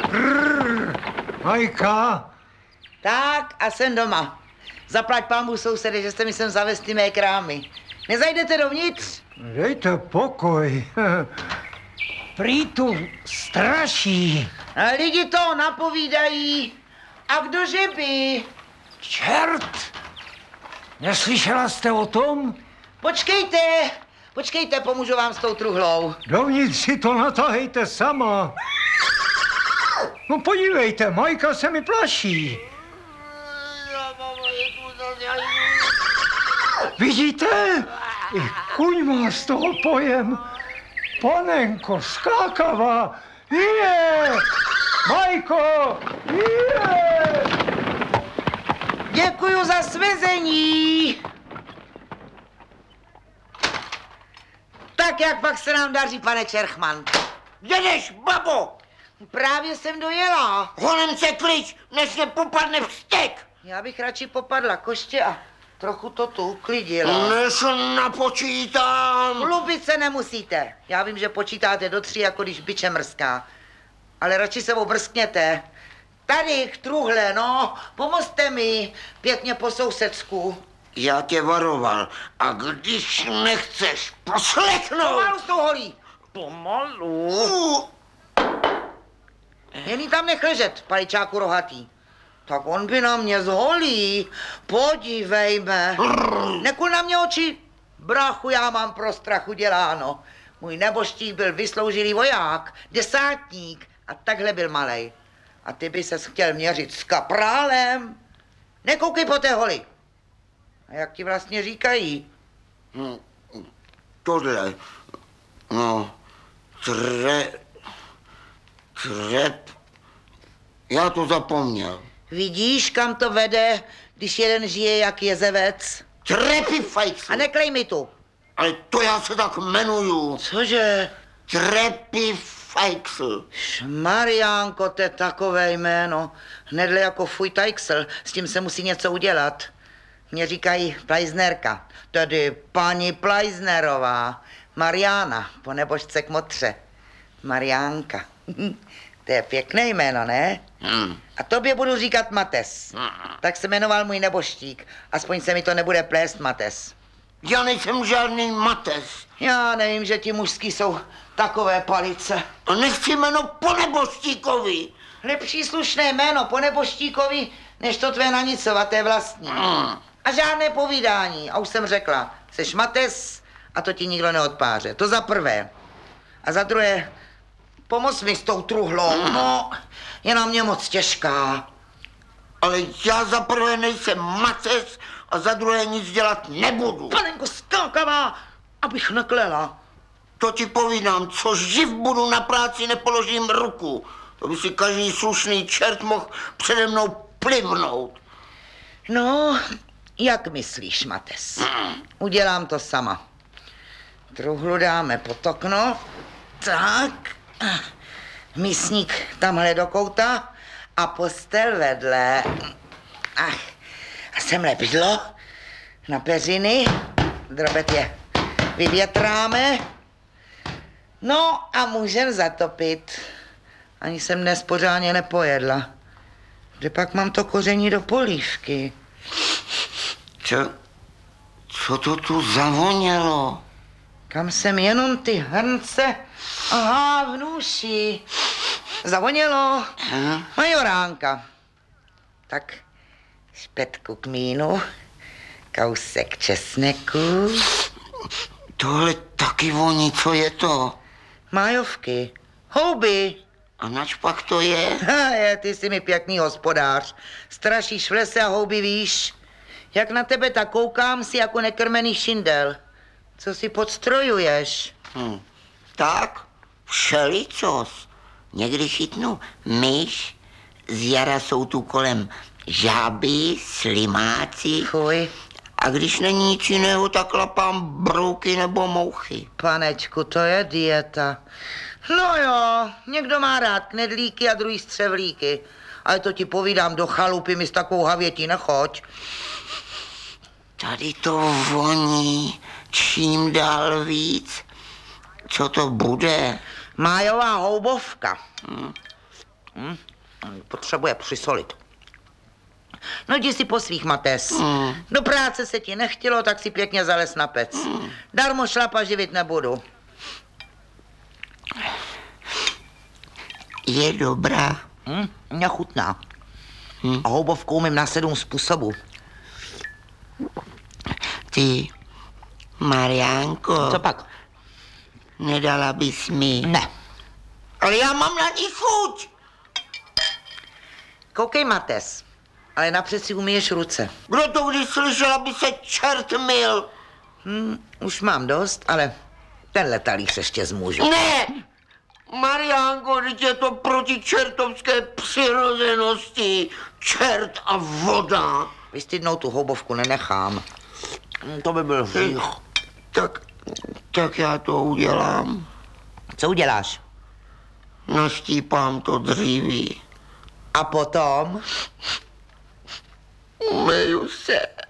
Majka? Tak a jsem doma. Zaplať pánbůh sousede, že jste mi sem zavést mé krámy. Nezajdete dovnitř? Dejte pokoj. Prý tu straší. A lidi to napovídají. A kdože by? Čert! Neslyšela jste o tom? Počkejte, pomůžu vám s tou truhlou. Dovnitř si to natahejte sama. No podívejte, Majka se mi plaší. Vidíte? I kuň má z toho pojem. Panenko, skákavá. Je! Majko! Je! Děkuju za svezení. Tak jak pak se nám daří, pane Čerchman? Jedeš, babo! Právě jsem dojela. Honem se klič, než mě popadne vztek! Já bych radši popadla koště a trochu to tu uklidila. Než napočítám! Chlubit se nemusíte. Já vím, že počítáte do 3, jako když biče mrská. Ale radši se obrskněte. Tady k truhle, no, pomozte mi. Pěkně po sousedsku. Já tě varoval. A když nechceš poslechnout... Pomalu s tou holí. Pomalu? Jen jí tam nech ležet, paličáku rohatý. Tak on by na mě zholí. Podívejme. Nekul na mě oči. Bráchu, já mám pro strachu děláno. Můj neboštík byl vysloužilý voják, desátník a takhle byl malej. A ty by ses chtěl měřit s kaprálem? Nekoukej po té holi. A jak ti vlastně říkají? Tohle. No. Třep. Já to zapomněl. Vidíš, kam to vede, když jeden žije jak jezevec? Trepifajcl. A neklej mi tu. Ale to já se tak jmenuju. Cože? Trepifajcl. Mariánko, to je takové jméno. Hnedle jako fuj tajksl, s tím se musí něco udělat. Mě říkají Plajznerka, tedy paní Plajznerová. Mariána, po nebožce k motře. Mariánka. To je pěkné jméno, ne? A tobě budu říkat Mates. Tak se jmenoval můj neboštík. Aspoň se mi to nebude plést, Mates. Já nejsem žádný Mates. Já nevím, že ti mužský jsou takové palice. A nechci jméno po neboštíkovi. Lepší slušné jméno po neboštíkovi, než to tvé nanicovaté vlastní. A žádné povídání. A už jsem řekla, jseš Mates a to ti nikdo neodpáře. To za prvé. A za druhé, pomoz mi s tou truhlou. No, je na mě moc těžká. Ale já za prvé nejsem Mates a za druhé nic dělat nebudu. Panenko skákavá, abych neklela. To ti povídám, co živ budu na práci, nepoložím ruku. To by si každý slušný čert mohl přede mnou plivnout. No, jak myslíš, Mates? Udělám to sama. Truhlu dáme pod okno. Tak. Mísník tamhle do kouta a postel vedle. A sem lepidlo na peřiny. Drobet je vyvětráme. No a můžem zatopit. Ani jsem dnes pořádně nepojedla. Kde pak mám to koření do polívky? Co to tu zavonělo? Kam jsem jenom ty hrnce a vnůši. Zavonělo. Majoránka. Tak špetku kmínu, kousek česneku. Tohle taky voní, co je to? Májovky. Houby. A nač pak to je? Ty jsi mi pěkný hospodář. Strašíš v lese a houby víš. Jak na tebe tak koukám, si jako nekrmený šindel. Co si podstrojuješ? Tak, všelicos. Někdy chytnu myš, z jara jsou tu kolem žáby, slimáci. Fuj. A když není nic jiného, tak lapám brouky nebo mouchy. Panečku, to je dieta. No jo, někdo má rád knedlíky a druhý střevlíky. Ale to ti povídám, do chalupy mi s takovou havětí nechoď. Tady to voní čím dál víc. Co to bude? Májová houbovka. Potřebuje přisolit. No jdi si po svých, Mates. Do práce se ti nechtělo, tak si pěkně zales na pec. Darmo šlapa živit nebudu. Je dobrá. Mně chutná. A houbovku umím na 7 způsobů. Ty, Mariánko, Co pak? nedala bys mi? Ne. Ale já mám na ní chuť. Koukej, Mates, ale napřed si umyješ ruce. Kdo to když slyšel, aby se čert myl? Už mám dost, ale tenhle talíř ještě zmůžu. Ne! Mariánko, teď je to proti čertovské přirozenosti. Čert a voda. Vystydnou tu houbovku nenechám. To by byl hřích. Tak já to udělám. Co uděláš? Naštípám to dříví. A potom? Umeju se.